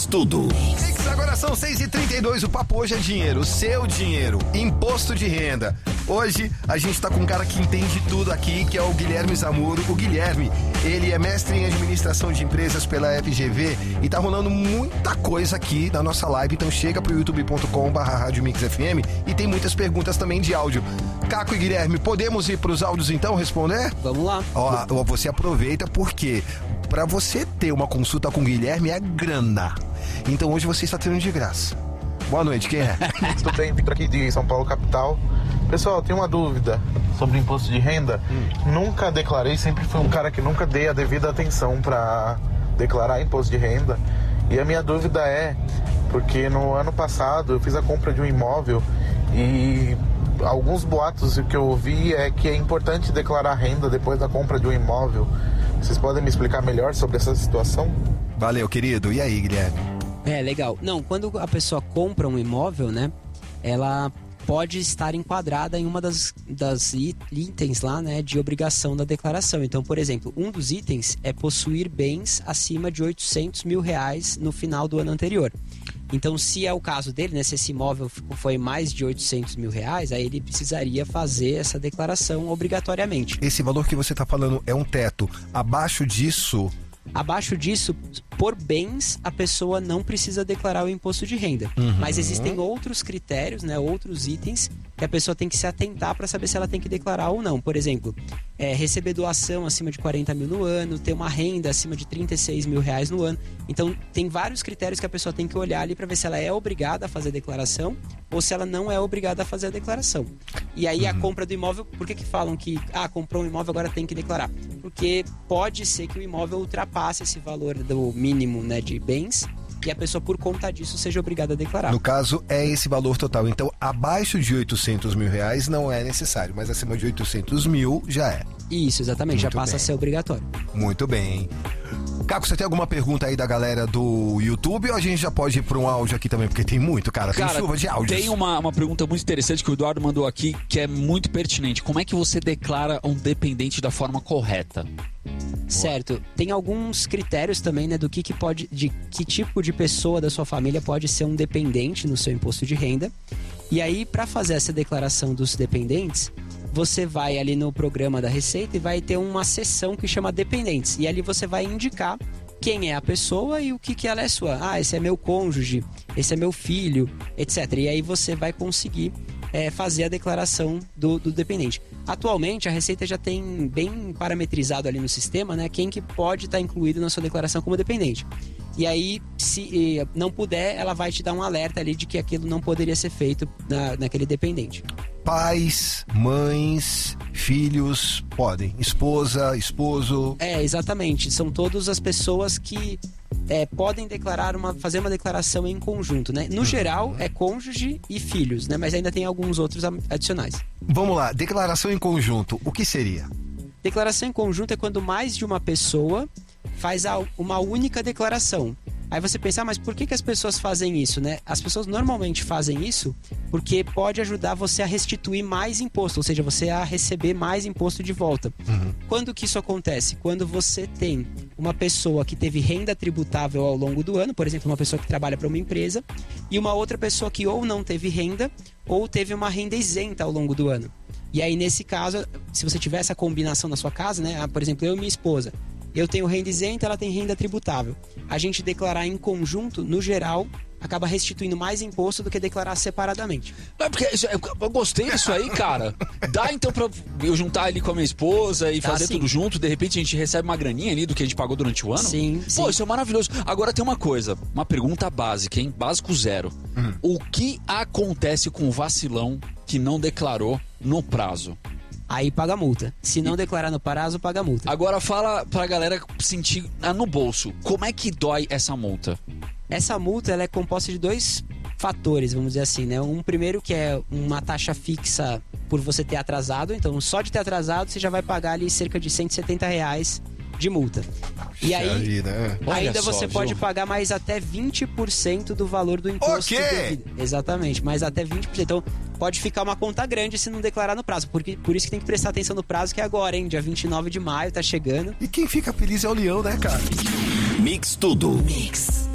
Tudo. Agora são 6h32, o papo hoje é dinheiro, o seu dinheiro, imposto de renda. Hoje a gente tá com um cara que entende tudo aqui, que é o Guilherme Zamuro. O Guilherme, ele é mestre em administração de empresas pela FGV e tá rolando muita coisa aqui na nossa live, então chega pro youtube.com/radiomixfm e tem muitas perguntas também de áudio. Caco e Guilherme, podemos ir pros áudios então responder? Vamos lá. Ó, você aproveita porque pra você ter uma consulta com o Guilherme é grana. Então hoje você está tendo de graça. Boa noite, quem é? Tudo bem, Victor aqui de São Paulo, capital. Pessoal, eu tenho uma dúvida sobre imposto de renda. Nunca declarei, sempre fui um cara que nunca dei a devida atenção para declarar imposto de renda. E a minha dúvida é, porque no ano passado eu fiz a compra de um imóvel e alguns boatos que eu ouvi é que é importante declarar renda depois da compra de um imóvel. Vocês podem me explicar melhor sobre essa situação? Valeu, querido. E aí, Guilherme? Legal. Não, quando a pessoa compra um imóvel, né, ela pode estar enquadrada em uma das itens lá, né, de obrigação da declaração. Então, por exemplo, um dos itens é possuir bens acima de R$800 mil no final do ano anterior. Então, se é o caso dele, né, se esse imóvel foi mais de R$800 mil, aí ele precisaria fazer essa declaração obrigatoriamente. Esse valor que você está falando é um teto. Abaixo disso, por bens, a pessoa não precisa declarar o imposto de renda. Mas existem outros critérios, né, outros itens que a pessoa tem que se atentar para saber se ela tem que declarar ou não. Por exemplo, receber doação acima de 40 mil no ano, ter uma renda acima de 36 mil reais no ano. Então, tem vários critérios que a pessoa tem que olhar ali para ver se ela é obrigada a fazer a declaração ou se ela não é obrigada a fazer a declaração. E aí, a compra do imóvel, por que falam que comprou um imóvel, agora tem que declarar? Porque pode ser que o imóvel ultrapasse esse valor do mínimo, né, de bens e a pessoa, por conta disso, seja obrigada a declarar. No caso, é esse valor total. Então, abaixo de R$800 mil não é necessário, mas acima de 800 mil já é. Isso, exatamente. Muito já passa bem. a ser obrigatório. Muito bem. Caco, você tem alguma pergunta aí da galera do YouTube ou a gente já pode ir para um áudio aqui também? Porque tem muito, cara. Tem chuva de áudios. Tem uma pergunta muito interessante que o Eduardo mandou aqui, que é muito pertinente. Como é que você declara um dependente da forma correta? Certo. Tem alguns critérios também, né, de que tipo de pessoa da sua família pode ser um dependente no seu imposto de renda. E aí, para fazer essa declaração dos dependentes, você vai ali no programa da Receita e vai ter uma seção que chama Dependentes. E ali você vai indicar quem é a pessoa e o que ela é sua. Esse é meu cônjuge, esse é meu filho, etc. E aí você vai conseguir fazer a declaração do dependente. Atualmente, a Receita já tem bem parametrizado ali no sistema, né, quem que pode estar incluído na sua declaração como dependente. E aí, se não puder, ela vai te dar um alerta ali de que aquilo não poderia ser feito naquele dependente. Pais, mães, filhos, podem. Esposa, esposo. Exatamente. São todas as pessoas que podem fazer uma declaração em conjunto, né? No geral, é cônjuge e filhos, né? Mas ainda tem alguns outros adicionais. Vamos lá, declaração em conjunto, o que seria? Declaração em conjunto é quando mais de uma pessoa faz uma única declaração. Aí você pensa, mas por que as pessoas fazem isso, né? As pessoas normalmente fazem isso porque pode ajudar você a restituir mais imposto, ou seja, você a receber mais imposto de volta. Quando que isso acontece? Quando você tem uma pessoa que teve renda tributável ao longo do ano, por exemplo, uma pessoa que trabalha para uma empresa, e uma outra pessoa que ou não teve renda, ou teve uma renda isenta ao longo do ano. E aí, nesse caso, se você tiver essa combinação na sua casa, né? Por exemplo, eu e minha esposa, eu tenho renda isenta, ela tem renda tributável. A gente declarar em conjunto, no geral, acaba restituindo mais imposto do que declarar separadamente. Porque eu gostei disso aí, cara. Dá então pra eu juntar ali com a minha esposa e fazer tudo junto, de repente a gente recebe uma graninha ali do que a gente pagou durante o ano? Sim. Isso é maravilhoso. Agora tem uma coisa, uma pergunta básica, hein? Básico zero. O que acontece com o vacilão que não declarou no prazo? Aí paga multa. Se não declarar no prazo, paga multa. Agora fala pra galera sentir no bolso. Como é que dói essa multa? Essa multa ela é composta de dois fatores, vamos dizer assim, né? Um primeiro que é uma taxa fixa por você ter atrasado. Então, só de ter atrasado, você já vai pagar ali cerca de R$170 de multa. E aí, ainda você pode pagar mais até 20% do valor do imposto devido. Exatamente, mais até 20%. Então, pode ficar uma conta grande se não declarar no prazo. Por isso que tem que prestar atenção no prazo, que é agora, hein? Dia 29 de maio, tá chegando. E quem fica feliz é o leão, né, cara? Mix Tudo. Mix.